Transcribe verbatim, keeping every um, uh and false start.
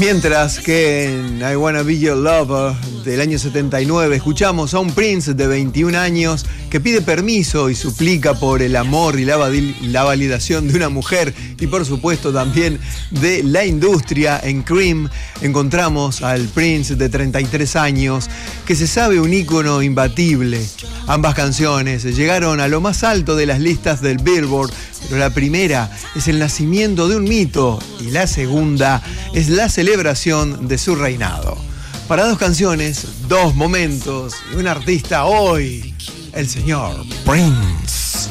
Mientras que en I Wanna Be Your Lover del año setenta y nueve escuchamos a un Prince de veintiún años que pide permiso y suplica por el amor y la, la validación de una mujer y por supuesto también de la industria. En Cream encontramos al Prince de treinta y tres años que se sabe un ícono imbatible. Ambas canciones llegaron a lo más alto de las listas del Billboard, pero la primera es el nacimiento de un mito y la segunda es la celebración de su reinado. Para dos canciones, dos momentos y un artista hoy, el señor Prince.